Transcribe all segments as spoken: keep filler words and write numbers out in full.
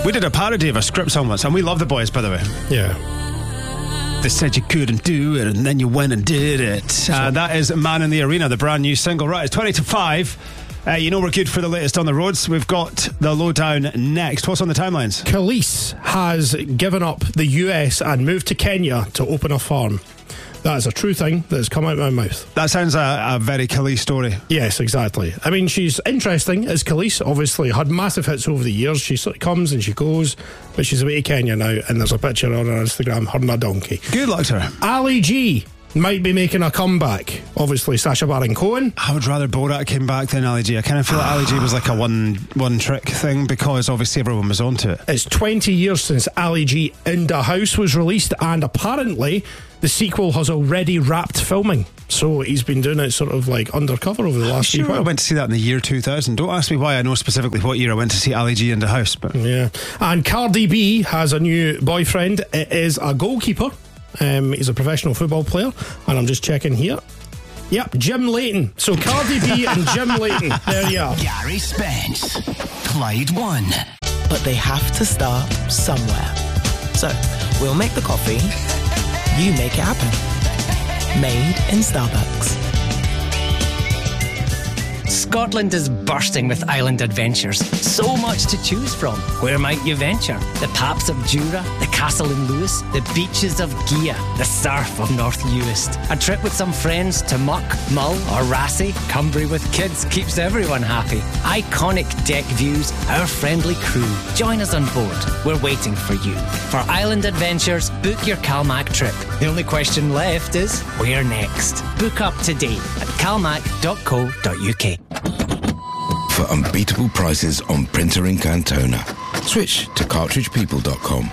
We did a parody of a script song once, and we love the boys, by the way. Yeah. They said you couldn't do it, and then you went and did it. Uh, that is Man in the Arena, the brand new single. Right, it's twenty to five. Uh, you know we're good for the latest on the roads. We've got the lowdown next. What's on the timelines? Khalees has given up the U S and moved to Kenya to open a farm. That is a true thing that has come out of my mouth. That sounds a, a very Khalees story. Yes, exactly. I mean, she's interesting as Khalees, obviously had massive hits over the years. She sort of comes and she goes, but she's away to Kenya now, and there's a picture on her Instagram, her and a donkey. Good luck to her. Ali G might be making a comeback. Obviously, Sacha Baron Cohen. I would rather Borat came back than Ali G. I kind of feel like Ali G was like a one one trick thing because obviously everyone was onto it. It's twenty years since Ali G In the House was released, and apparently the sequel has already wrapped filming. So he's been doing it sort of like undercover over the last few year. Sure, I went to see that in the year two thousand. Don't ask me why I know specifically what year I went to see Ali G In the House. But yeah. And Cardi B has a new boyfriend. It is a goalkeeper. Um, he's a professional football player, and I'm just checking here. Yep, Jim Leighton. So Cardi B and Jim Leighton. There you are. Gary Spence, Clyde One. But they have to start somewhere. So we'll make the coffee. You make it happen. Made in Starbucks. Scotland is bursting with island adventures. So much to choose from. Where might you venture? The Paps of Jura, the Castle in Lewis, the beaches of Gia, the surf of North Uist. A trip with some friends to Muck, Mull or Rassay. Cumbria with kids keeps everyone happy. Iconic deck views, our friendly crew. Join us on board. We're waiting for you. For island adventures, book your CalMac trip. The only question left is, where next? Book up today at calmac dot co dot uk. For unbeatable prices on printer ink and toner, switch to cartridge people dot com.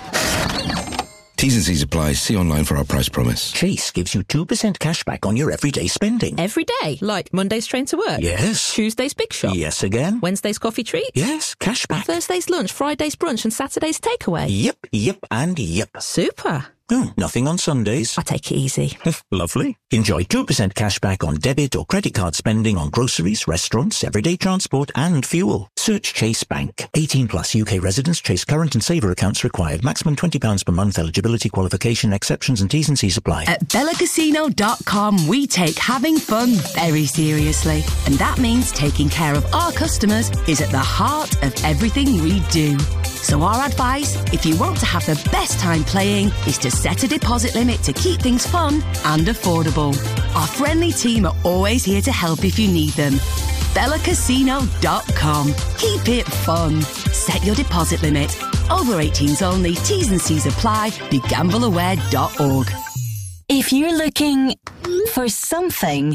T's and C's apply. See online for our price promise. Chase gives you two percent cash back on your everyday spending. Every day? Like Monday's train to work? Yes. Tuesday's big shop? Yes again. Wednesday's coffee treat? Yes, cash back. Thursday's lunch, Friday's brunch and Saturday's takeaway? Yep, yep and yep. Super. Oh, nothing on Sundays. I take it easy. Lovely. Enjoy two percent cash back on debit or credit card spending on groceries, restaurants, everyday transport and fuel. Search Chase Bank. eighteen plus U K residents. Chase current and saver accounts required. Maximum twenty pounds per month. Eligibility, qualification, exceptions and T's and C's apply. At Bella Casino dot com, we take having fun very seriously. And that means taking care of our customers is at the heart of everything we do. So our advice, if you want to have the best time playing, is to set a deposit limit to keep things fun and affordable. Our friendly team are always here to help if you need them. Bella Casino dot com. Keep it fun. Set your deposit limit. Over eighteens only. T's and C's apply. Be gamble aware dot org. If you're looking for something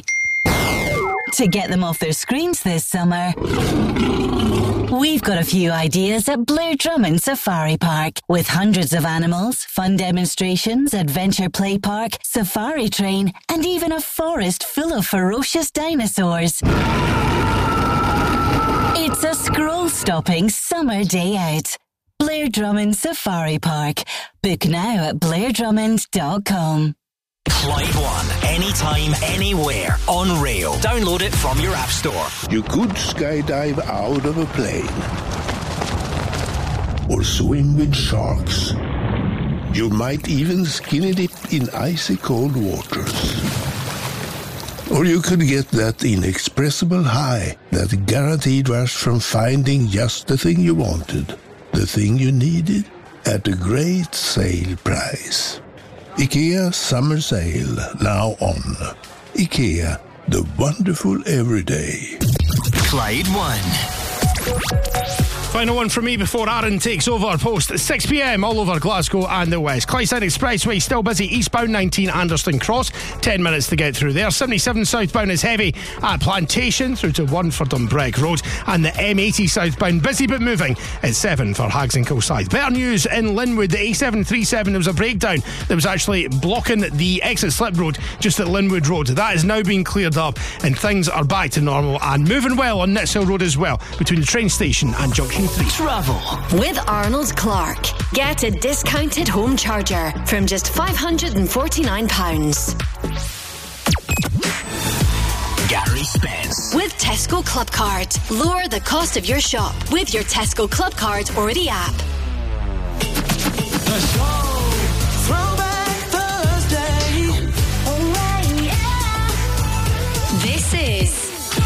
to get them off their screens this summer, we've got a few ideas at Blair Drummond Safari Park. With hundreds of animals, fun demonstrations, adventure play park, safari train, and even a forest full of ferocious dinosaurs. It's a scroll-stopping summer day out. Blair Drummond Safari Park. Book now at blair drummond dot com. Clyde One, anytime, anywhere, on rail. Download it from your app store. You could skydive out of a plane, or swim with sharks. You might even skinny dip in icy cold waters. Or you could get that inexpressible high, that guaranteed rush from finding just the thing you wanted, the thing you needed, at a great sale price. IKEA Summer Sale, now on. IKEA, the wonderful everyday. Clyde One. Final one from me before Aaron takes over. Post six p.m. all over Glasgow and the West. Clydeside Expressway still busy. Eastbound nineteen Anderston Cross. ten minutes to get through there. seventy-seven southbound is heavy at Plantation through to Wonford on Breck Road. And the M eighty southbound busy but moving at seven for Hags and Kilsyth. Better news in Linwood. The A seven thirty-seven, there was a breakdown that was actually blocking the exit slip road just at Linwood Road. That has now been cleared up and things are back to normal and moving well on Nitshill Road as well between the train station and Junction three. Travel with Arnold Clark. Get a discounted home charger from just five hundred forty-nine pounds. Gary Spence. With Tesco Club Card. Lower the cost of your shop with your Tesco Club Card or the app.